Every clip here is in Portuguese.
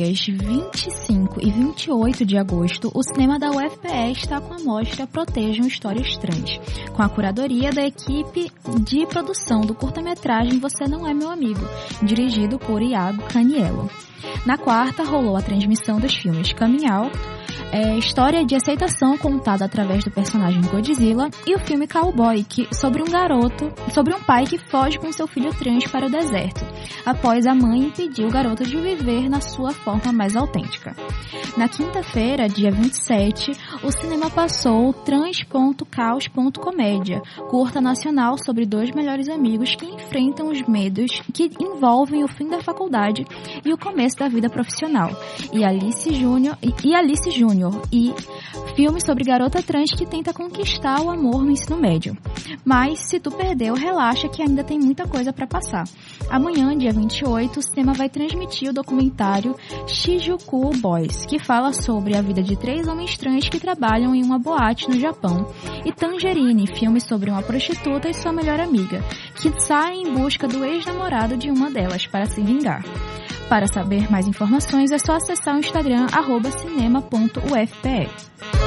dias 25 e 28 de agosto, o cinema da UFPE está com a mostra Protejam Histórias Trans, com a curadoria da equipe de produção do curta-metragem Você Não É Meu Amigo, dirigido por Iago Caniello. Na quarta, rolou a transmissão dos filmes Coming Out, história de aceitação contada através do personagem Godzilla, e o filme Cowboy, sobre um pai que foge com seu filho trans para o deserto, após a mãe impedir o garoto de viver na sua forma mais autêntica. Na quinta-feira, dia 27, o cinema passou Trans.caos.comédia, curta nacional sobre dois melhores amigos que enfrentam os medos que envolvem o fim da faculdade e o começo da vida profissional, e Alice Júnior, e filme sobre garota trans que tenta conquistar o amor no ensino médio. Mas, se tu perdeu, relaxa que ainda tem muita coisa para passar. Amanhã, dia 28, o cinema vai transmitir o documentário Shijuku Boys, que fala sobre a vida de 3 homens trans que trabalham em uma boate no Japão, e Tangerine, filme sobre uma prostituta e sua melhor amiga, que saem em busca do ex-namorado de uma delas para se vingar. Para saber mais informações é só acessar o Instagram @cinema.ufpe.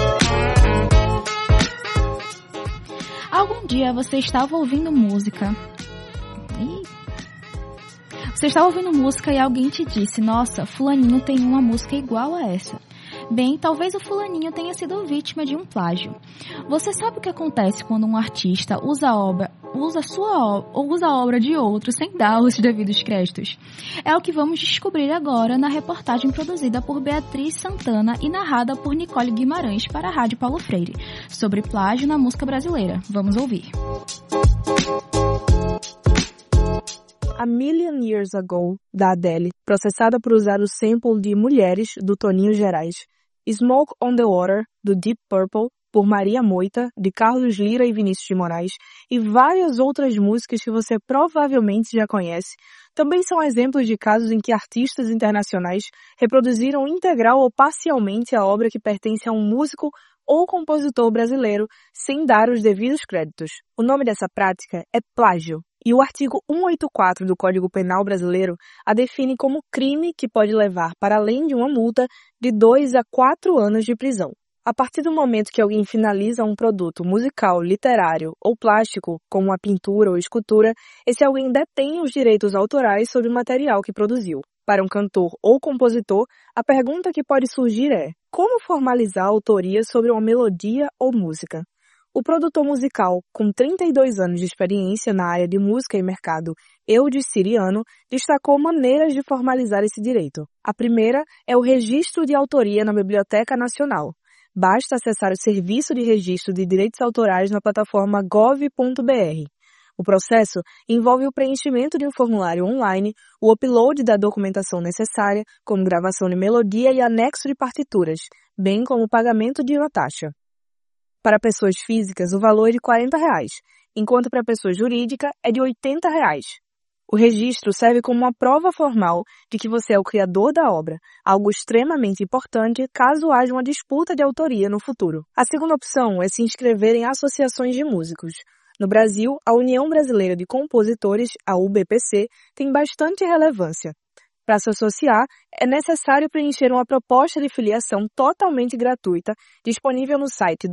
Algum dia você estava ouvindo música e alguém te disse: nossa, fulaninho tem uma música igual a essa. Bem, talvez o fulaninho tenha sido vítima de um plágio. Você sabe o que acontece quando um artista usa a obra de outro sem dar os devidos créditos? É o que vamos descobrir agora na reportagem produzida por Beatriz Santana e narrada por Nicole Guimarães para a Rádio Paulo Freire, sobre plágio na música brasileira. Vamos ouvir. A Million Years Ago, da Adele, processada por usar o sample de Mulheres, do Toninho Gerais. Smoke on the Water, do Deep Purple, por Maria Moita, de Carlos Lira e Vinícius de Moraes, e várias outras músicas que você provavelmente já conhece, também são exemplos de casos em que artistas internacionais reproduziram integral ou parcialmente a obra que pertence a um músico ou compositor brasileiro, sem dar os devidos créditos. O nome dessa prática é plágio, e o artigo 184 do Código Penal brasileiro a define como crime que pode levar para além de uma multa de 2 a 4 anos de prisão. A partir do momento que alguém finaliza um produto musical, literário ou plástico, como uma pintura ou escultura, esse alguém detém os direitos autorais sobre o material que produziu. Para um cantor ou compositor, a pergunta que pode surgir é: como formalizar a autoria sobre uma melodia ou música? O produtor musical, com 32 anos de experiência na área de música e mercado, Eudes Siriano, destacou maneiras de formalizar esse direito. A primeira é o registro de autoria na Biblioteca Nacional. Basta acessar o Serviço de Registro de Direitos Autorais na plataforma gov.br. O processo envolve o preenchimento de um formulário online, o upload da documentação necessária, como gravação de melodia e anexo de partituras, bem como o pagamento de uma taxa. Para pessoas físicas, o valor é de R$ 40, enquanto para pessoa jurídica é de R$ 80. O registro serve como uma prova formal de que você é o criador da obra, algo extremamente importante caso haja uma disputa de autoria no futuro. A segunda opção é se inscrever em associações de músicos. No Brasil, a União Brasileira de Compositores, a UBPC, tem bastante relevância. Para se associar, é necessário preencher uma proposta de filiação totalmente gratuita, disponível no site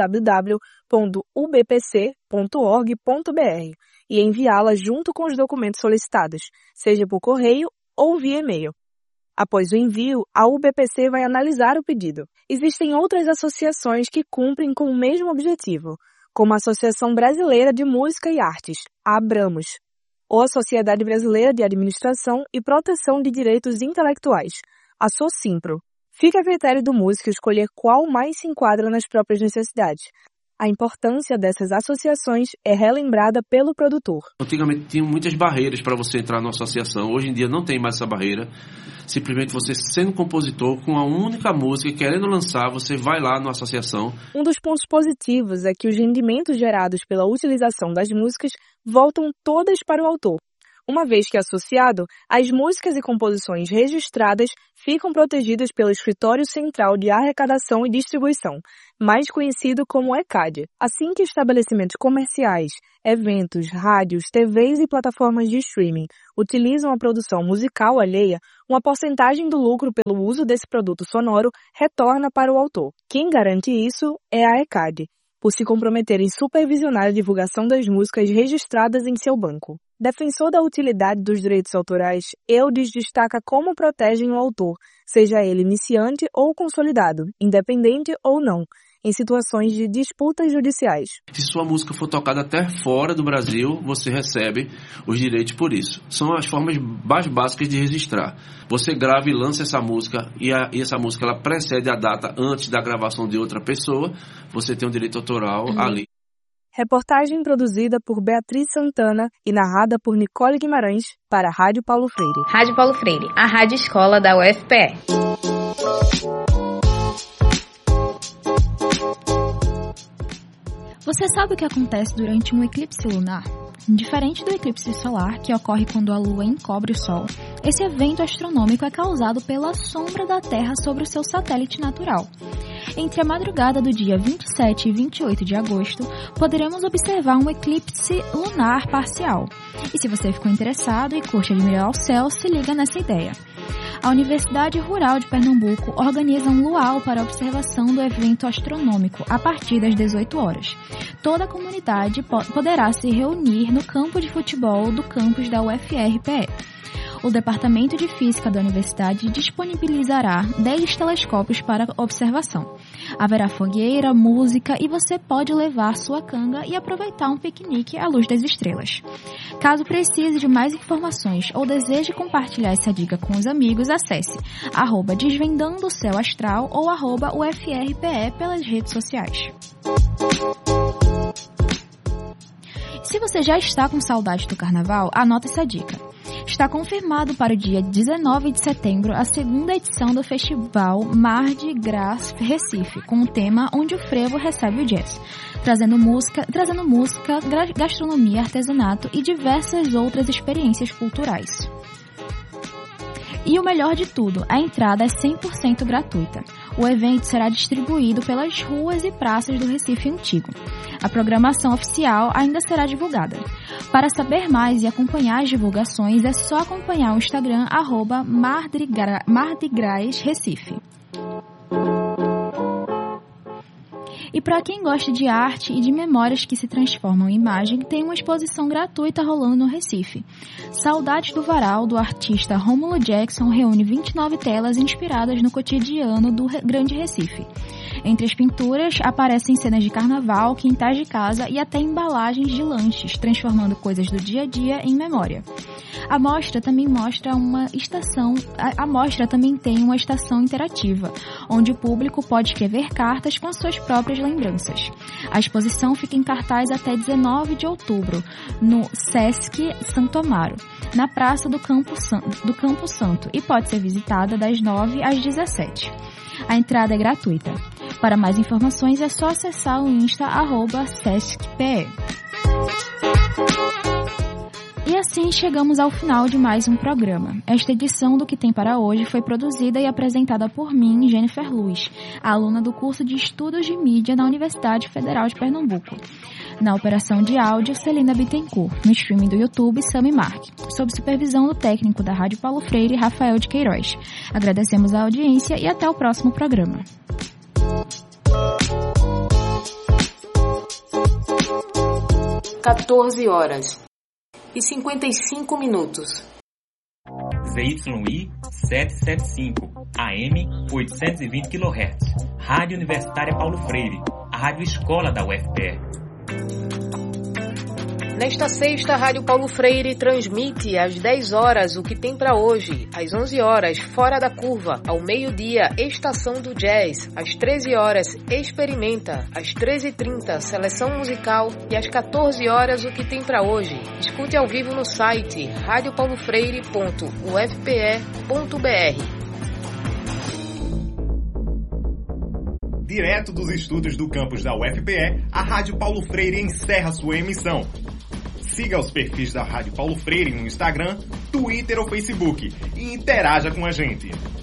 www.ubpc.org.br e enviá-la junto com os documentos solicitados, seja por correio ou via e-mail. Após o envio, a UBPC vai analisar o pedido. Existem outras associações que cumprem com o mesmo objetivo, como a Associação Brasileira de Música e Artes, a Abramos, ou a Sociedade Brasileira de Administração e Proteção de Direitos Intelectuais, a SOCIMPRO. Fica a critério do músico escolher qual mais se enquadra nas próprias necessidades. A importância dessas associações é relembrada pelo produtor. Antigamente tinham muitas barreiras para você entrar na associação. Hoje em dia não tem mais essa barreira. Simplesmente você sendo compositor com a única música, querendo lançar, você vai lá na associação. Um dos pontos positivos é que os rendimentos gerados pela utilização das músicas voltam todas para o autor. Uma vez que associado, as músicas e composições registradas ficam protegidas pelo Escritório Central de Arrecadação e Distribuição, mais conhecido como ECAD. Assim que estabelecimentos comerciais, eventos, rádios, TVs e plataformas de streaming utilizam a produção musical alheia, uma porcentagem do lucro pelo uso desse produto sonoro retorna para o autor. Quem garante isso é a ECAD, por se comprometer em supervisionar a divulgação das músicas registradas em seu banco. Defensor da utilidade dos direitos autorais, Eudes destaca como protegem o autor, seja ele iniciante ou consolidado, independente ou não, em situações de disputas judiciais. Se sua música for tocada até fora do Brasil, você recebe os direitos por isso. São as formas mais básicas de registrar. Você grava e lança essa música, e essa música ela precede a data antes da gravação de outra pessoa, você tem um direito autoral ali. Reportagem produzida por Beatriz Santana e narrada por Nicole Guimarães para a Rádio Paulo Freire. Rádio Paulo Freire, a rádio escola da UFPE. Você sabe o que acontece durante um eclipse lunar? Diferente do eclipse solar, que ocorre quando a Lua encobre o Sol, esse evento astronômico é causado pela sombra da Terra sobre o seu satélite natural. Entre a madrugada do dia 27 e 28 de agosto, poderemos observar um eclipse lunar parcial. E se você ficou interessado e curte admirar o céu, se liga nessa ideia. A Universidade Rural de Pernambuco organiza um luau para a observação do evento astronômico a partir das 18 horas. Toda a comunidade poderá se reunir no campo de futebol do campus da UFRPE. O Departamento de Física da Universidade disponibilizará 10 telescópios para observação. Haverá fogueira, música e você pode levar sua canga e aproveitar um piquenique à luz das estrelas. Caso precise de mais informações ou deseje compartilhar essa dica com os amigos, acesse @desvendando o céu astral ou @UFRPE pelas redes sociais. Se você já está com saudade do carnaval, anota essa dica. Está confirmado para o dia 19 de setembro a segunda edição do Festival Mardi Gras Recife, com o tema Onde o Frevo Recebe o Jazz, trazendo música, gastronomia, artesanato e diversas outras experiências culturais. E o melhor de tudo, a entrada é 100% gratuita. O evento será distribuído pelas ruas e praças do Recife Antigo. A programação oficial ainda será divulgada. Para saber mais e acompanhar as divulgações, é só acompanhar o Instagram @mardigrasrecife. E para quem gosta de arte e de memórias que se transformam em imagem, tem uma exposição gratuita rolando no Recife. Saudades do Varal, do artista Rômulo Jackson, reúne 29 telas inspiradas no cotidiano do Grande Recife. Entre as pinturas aparecem cenas de carnaval, quintais de casa e até embalagens de lanches, transformando coisas do dia a dia em memória. A mostra também tem uma estação interativa, onde o público pode escrever cartas com as suas próprias lembranças. A exposição fica em cartaz até 19 de outubro, no Sesc Santo Amaro, na Praça do Campo Santo, e pode ser visitada das 9 às 17. A entrada é gratuita. Para mais informações é só acessar o Insta @SescPE. E assim chegamos ao final de mais um programa. Esta edição do Que Tem Para Hoje foi produzida e apresentada por mim, Jennifer Luz, aluna do curso de Estudos de Mídia da Universidade Federal de Pernambuco. Na operação de áudio, Celina Bittencourt. No streaming do YouTube, Sami Mark. Sob supervisão do técnico da Rádio Paulo Freire, Rafael de Queiroz. Agradecemos a audiência e até o próximo programa. (14h) e 55 minutos. ZYI 775, AM 820 kHz. Rádio Universitária Paulo Freire, a rádio escola da UFPE. Nesta sexta, a Rádio Paulo Freire transmite às 10 horas o Que Tem Pra Hoje, às 11 horas, Fora da Curva, ao meio-dia, Estação do Jazz, às 13 horas, Experimenta, às 13h30, Seleção Musical e às 14 horas, o Que Tem Pra Hoje. Escute ao vivo no site radiopaulofreire.ufpe.br. Direto dos estúdios do campus da UFPE, a Rádio Paulo Freire encerra sua emissão. Siga os perfis da Rádio Paulo Freire no Instagram, Twitter ou Facebook e interaja com a gente.